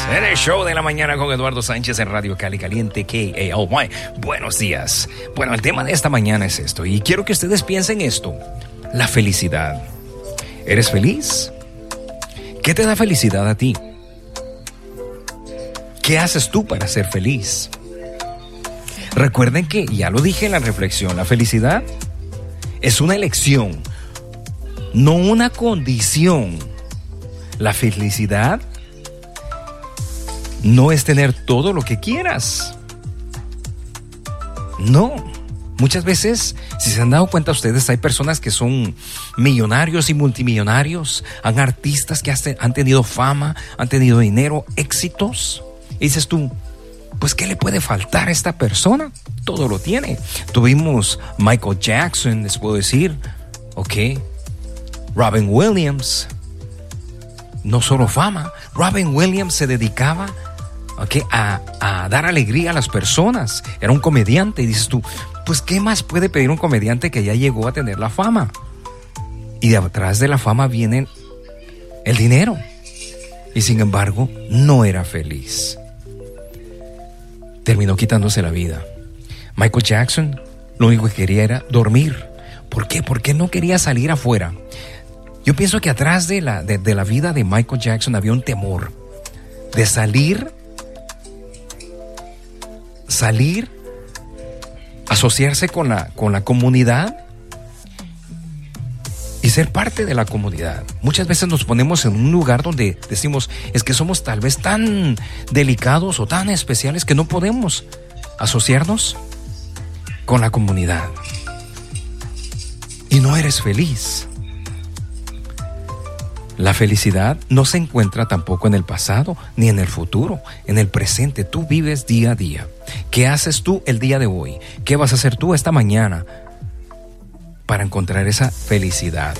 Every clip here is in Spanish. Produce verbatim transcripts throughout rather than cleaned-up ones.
En el show de la mañana con Eduardo Sánchez en Radio Cali Caliente K A L Y. Buenos días. Bueno, el tema de esta mañana es esto y quiero que ustedes piensen esto. La felicidad. ¿Eres feliz? ¿Qué te da felicidad a ti? ¿Qué haces tú para ser feliz? Recuerden que, ya lo dije en la reflexión, la felicidad es una elección, no una condición. La felicidad no es tener todo lo que quieras. No. Muchas veces, si se han dado cuenta ustedes, hay personas que son millonarios y multimillonarios, han artistas que han tenido fama, han tenido dinero, éxitos. Y dices tú, pues ¿qué le puede faltar a esta persona? Todo lo tiene. Tuvimos Michael Jackson, les puedo decir, ok. Robin Williams, no solo fama. Robin Williams se dedicaba okay, a, a dar alegría a las personas. Era un comediante y dices tú, pues ¿qué más puede pedir un comediante que ya llegó a tener la fama? Y de atrás de la fama viene el dinero. Y sin embargo, no era feliz. Terminó quitándose la vida. Michael Jackson lo único que quería era dormir. ¿Por qué? Porque no quería salir afuera. Yo pienso que atrás de la, de, de la vida de Michael Jackson había un temor de salir, salir, asociarse con la, con la comunidad y ser parte de la comunidad. Muchas veces nos ponemos en un lugar donde decimos, es que somos tal vez tan delicados o tan especiales que no podemos asociarnos con la comunidad. Y no eres feliz. La felicidad no se encuentra tampoco en el pasado ni en el futuro, en el presente. Tú vives día a día. ¿Qué haces tú el día de hoy? ¿Qué vas a hacer tú esta mañana para encontrar esa felicidad?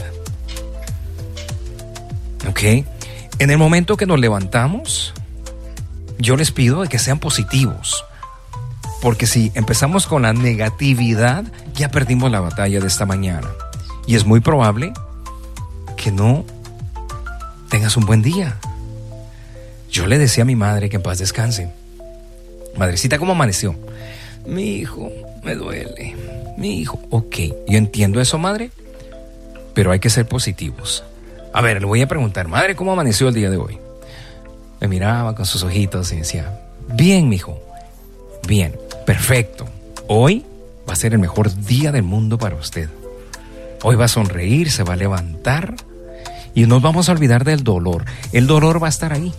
¿Ok? En el momento que nos levantamos, yo les pido de que sean positivos. Porque si empezamos con la negatividad, ya perdimos la batalla de esta mañana. Y es muy probable que no tengas un buen día. Yo le decía a mi madre que en paz descanse. Madrecita, ¿cómo amaneció? Mi hijo, me duele. Mi hijo, ok. Yo entiendo eso, madre, pero hay que ser positivos. A ver, le voy a preguntar, madre, ¿cómo amaneció el día de hoy? Me miraba con sus ojitos y decía, bien, mijo, bien, perfecto. Hoy va a ser el mejor día del mundo para usted. Hoy va a sonreír, se va a levantar y nos vamos a olvidar del dolor. El dolor va a estar ahí.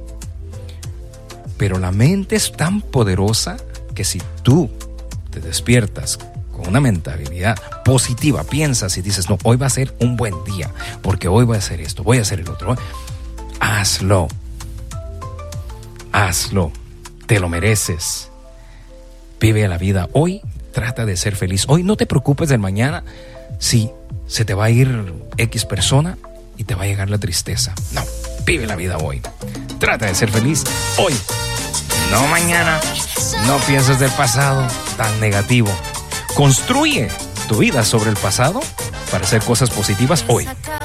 Pero la mente es tan poderosa que si tú te despiertas con una mentalidad positiva, piensas y dices, no, hoy va a ser un buen día, porque hoy voy a hacer esto, voy a hacer el otro. Hazlo. Hazlo. Te lo mereces. Vive la vida hoy, trata de ser feliz. Hoy no te preocupes del mañana si se te va a ir X persona y te va a llegar la tristeza. No, vive la vida hoy. Trata de ser feliz hoy, no mañana. No pienses del pasado tan negativo. Construye tu vida sobre el pasado para hacer cosas positivas hoy.